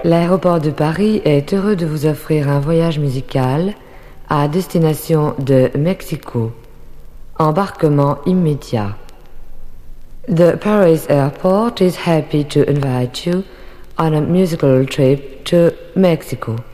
L'aéroport de Paris est heureux de vous offrir un voyage musical à destination de Mexico. Embarquement immédiat. The Paris Airport is happy to invite you on a musical trip to Mexico.